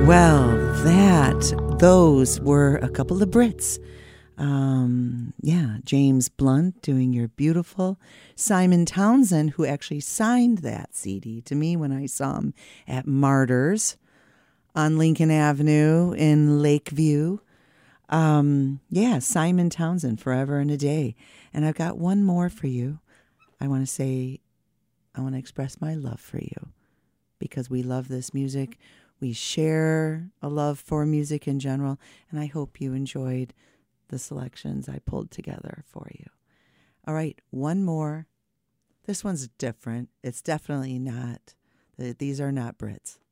Well, those were a couple of Brits. James Blunt doing You're Beautiful. Simon Townsend, who actually signed that CD to me when I saw him at Martyrs on Lincoln Avenue in Lakeview. Simon Townsend, Forever and a Day. And I've got one more for you. I want to express my love for you because we love this music. We share a love for music in general, and I hope you enjoyed the selections I pulled together for you. All right, one more. This one's different. It's definitely not, these are not Brits.